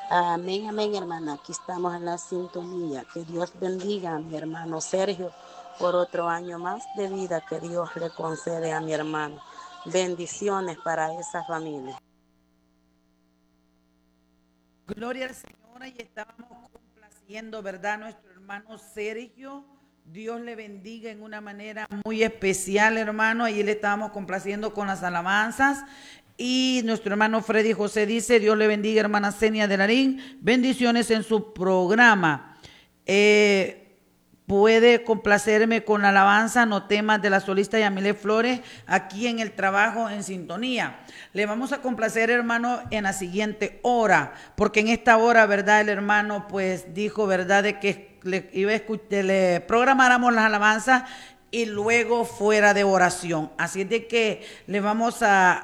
Amén, amén, hermana. Aquí estamos en la sintonía. Que Dios bendiga a mi hermano Sergio por otro año más de vida que Dios le concede a mi hermano. Bendiciones para esa familia. Gloria al Señor, y estábamos complaciendo, ¿verdad? Nuestro hermano Sergio. Dios le bendiga en una manera muy especial, hermano. Allí le estábamos complaciendo con las alabanzas. Y nuestro hermano Freddy José dice, Dios le bendiga, hermana Senia de Larín. Bendiciones en su programa. Puede complacerme con alabanza, no temas de la solista Yamile Flores, aquí en el trabajo en sintonía. Le vamos a complacer, hermano, en la siguiente hora, porque en esta hora, ¿verdad? El hermano pues dijo, ¿verdad? De que le programáramos las alabanzas y luego fuera de oración. Así es de que le vamos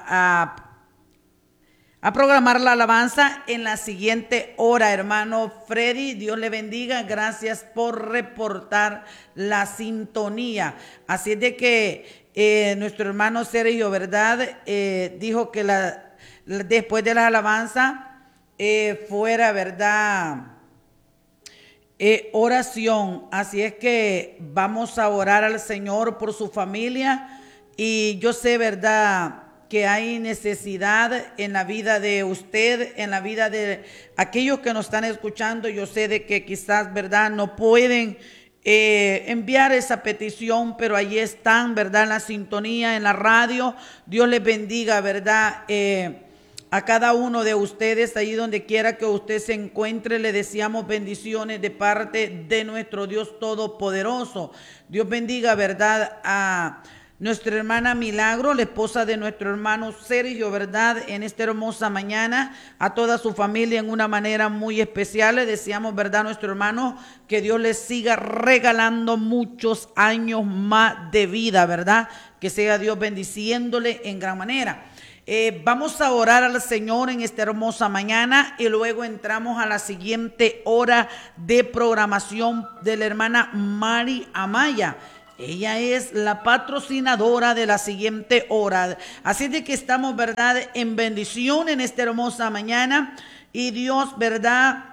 a programar la alabanza en la siguiente hora, hermano Freddy. Dios le bendiga. Gracias por reportar la sintonía. Así es de que nuestro hermano Sergio, ¿verdad? Dijo que después de la alabanza fuera, ¿verdad? Oración. Así es que vamos a orar al Señor por su familia. Y yo sé, ¿verdad?, que hay necesidad en la vida de usted, en la vida de aquellos que nos están escuchando. Yo sé de que quizás, ¿verdad?, no pueden enviar esa petición, pero allí están, ¿verdad?, en la sintonía, en la radio. Dios les bendiga, ¿verdad?, a cada uno de ustedes, allí donde quiera que usted se encuentre. Le deseamos bendiciones de parte de nuestro Dios Todopoderoso. Dios bendiga, ¿verdad?, a nuestra hermana Milagro, la esposa de nuestro hermano Sergio, ¿verdad?, en esta hermosa mañana, a toda su familia en una manera muy especial. Le deseamos, ¿verdad?, a nuestro hermano, que Dios le siga regalando muchos años más de vida, ¿verdad?, que sea Dios bendiciéndole en gran manera. Vamos a orar al Señor en esta hermosa mañana y luego entramos a la siguiente hora de programación de la hermana Mari Amaya. Ella es la patrocinadora de la siguiente hora. Así de que estamos, ¿verdad?, en bendición en esta hermosa mañana. Y Dios, ¿verdad?,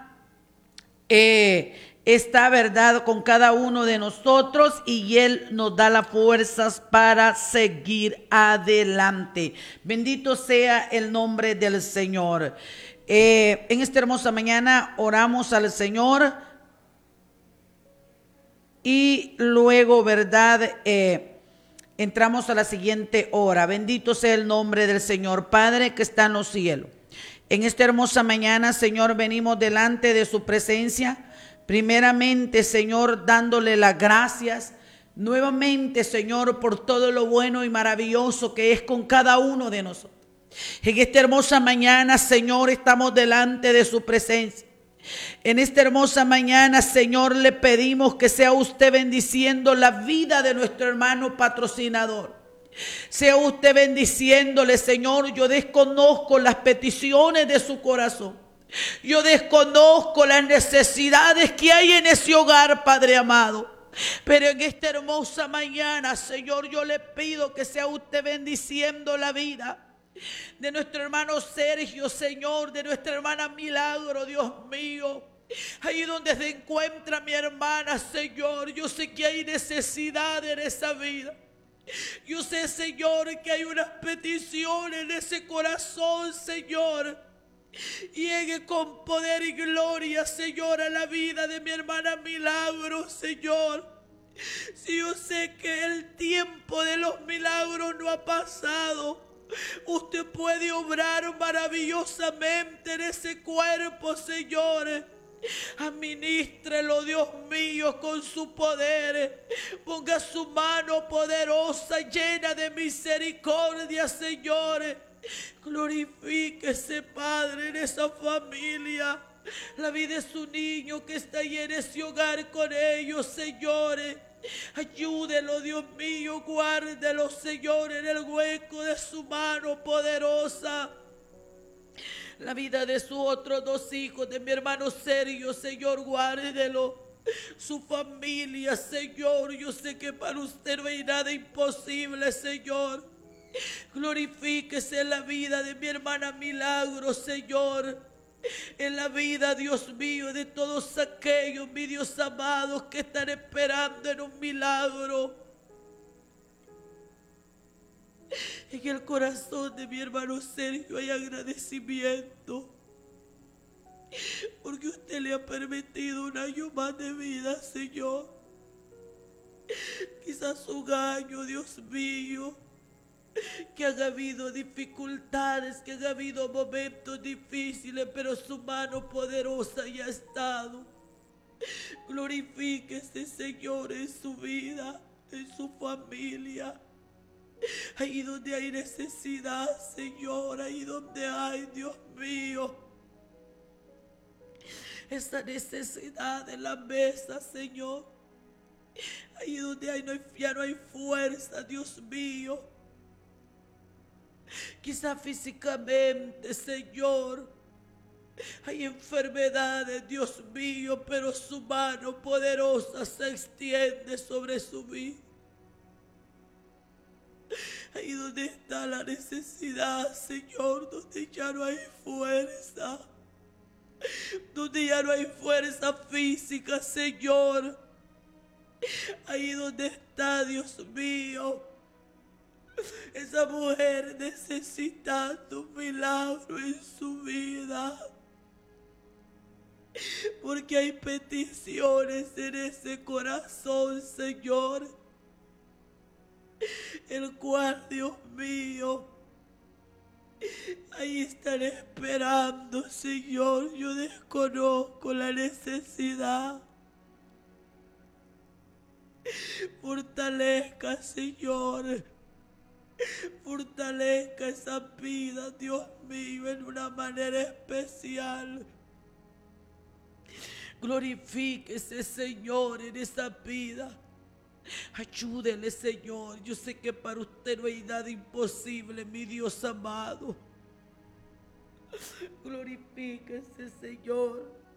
está, ¿verdad?, con cada uno de nosotros, y Él nos da las fuerzas para seguir adelante. Bendito sea el nombre del Señor. En esta hermosa mañana oramos al Señor y luego, ¿verdad?, entramos a la siguiente hora. Bendito sea el nombre del Señor, Padre que está en los cielos. En esta hermosa mañana, Señor, venimos delante de su presencia. Primeramente, Señor, dándole las gracias. Nuevamente, Señor, por todo lo bueno y maravilloso que es con cada uno de nosotros. En esta hermosa mañana, Señor, estamos delante de su presencia. En esta hermosa mañana, Señor, le pedimos que sea usted bendiciendo la vida de nuestro hermano patrocinador. Sea usted bendiciéndole, Señor. Yo desconozco las peticiones de su corazón. Yo desconozco las necesidades que hay en ese hogar, Padre amado. Pero en esta hermosa mañana, Señor, yo le pido que sea usted bendiciendo la vida de nuestro hermano Sergio, Señor, de nuestra hermana Milagro, Dios mío. Ahí donde se encuentra mi hermana, Señor, yo sé que hay necesidad en esa vida. Yo sé, Señor, que hay unas peticiones en ese corazón, Señor. Llegue con poder y gloria, Señor, a la vida de mi hermana Milagro, Señor. Si yo sé que el tiempo de los milagros no ha pasado, usted puede obrar maravillosamente en ese cuerpo, Señor. Administrelo, Dios mío, con su poder. Ponga su mano poderosa, llena de misericordia, Señor. Glorifíquese, Padre, en esa familia. La vida de su niño que está ahí en ese hogar con ellos, Señor. Ayúdelo, Dios mío, guárdelo, Señor, en el hueco de su mano poderosa. La vida de sus otros dos hijos, de mi hermano Sergio, Señor, guárdelo. Su familia, Señor, yo sé que para usted no hay nada imposible, Señor. Glorifíquese en la vida de mi hermana Milagro, Señor. en la vida, Dios mío, de todos aquellos, mi Dios amados, que están esperando en un milagro. En el corazón de mi hermano Sergio hay agradecimiento, porque usted le ha permitido un año más de vida, Señor. Quizás un año, Dios mío, que han habido dificultades, que han habido momentos difíciles, pero su mano poderosa ya ha estado. Glorifíquese, Señor, en su vida, en su familia. Ahí donde hay necesidad, Señor, ahí donde hay, Dios mío, esa necesidad en la mesa, Señor. Ahí donde ya no hay fuerza, Dios mío. Quizá físicamente, Señor, hay enfermedades, Dios mío, pero su mano poderosa se extiende sobre su vida. Ahí donde está la necesidad, Señor, donde ya no hay fuerza, donde ya no hay fuerza física, Señor. Ahí donde está, Dios mío, esa mujer necesitando un milagro en su vida, porque hay peticiones en ese corazón, Señor, el cual, Dios mío, ahí están esperando, Señor. Yo desconozco la necesidad. Fortalezca, Señor, fortalezca esa vida, Dios mío, en una manera especial. Glorifíquese, Señor, en esa vida. Ayúdele, Señor. Yo sé que para usted no hay nada imposible, mi Dios amado. Glorifíquese, Señor.